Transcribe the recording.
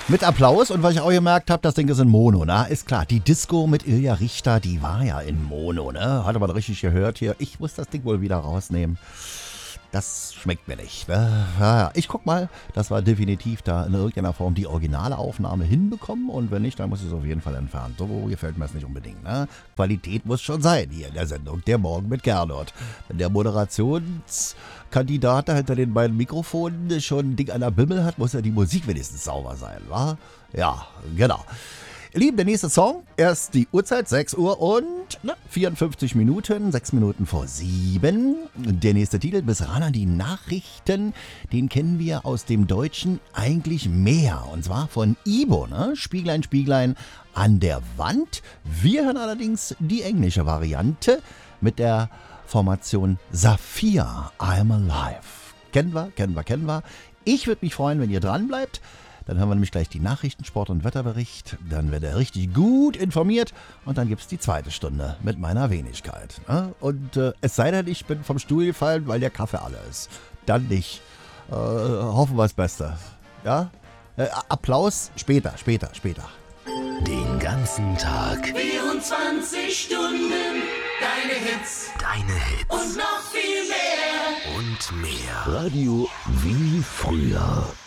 Mit Applaus und was ich auch gemerkt habe, das Ding ist in Mono, ne? Ist klar, die Disco mit Ilja Richter, die war ja in Mono, ne? Hatte man richtig gehört hier. Ich muss das Ding wohl wieder rausnehmen. Das schmeckt mir nicht. Ja, ich guck mal, dass wir definitiv da in irgendeiner Form die originale Aufnahme hinbekommen und wenn nicht, dann muss ich es auf jeden Fall entfernen. So gefällt mir es nicht unbedingt. Ne? Qualität muss schon sein hier in der Sendung Der Morgen mit Gernot. Wenn der Moderationskandidat da hinter den beiden Mikrofonen schon ein Ding an der Bimmel hat, muss ja die Musik wenigstens sauber sein, wa? Ja, genau. Ihr Lieben, der nächste Song, erst die Uhrzeit, 6 Uhr und 54 Minuten, 6 Minuten vor 7. Der nächste Titel, bis ran an die Nachrichten, den kennen wir aus dem Deutschen eigentlich mehr. Und zwar von Ibo, ne? Spieglein, Spieglein an der Wand. Wir hören allerdings die englische Variante mit der Formation Saphir, I'm Alive. Kennen wir. Ich würde mich freuen, wenn ihr dran bleibt. Dann hören wir nämlich gleich die Nachrichten, Sport- und Wetterbericht. Dann wird er richtig gut informiert. Und dann gibt es die zweite Stunde mit meiner Wenigkeit. Und es sei denn, ich bin vom Stuhl gefallen, weil der Kaffee alle ist. Dann nicht. Hoffen wir das Beste. Ja? Applaus später. Den ganzen Tag. 24 Stunden. Deine Hits. Und noch viel mehr. Und mehr. Radio wie früher.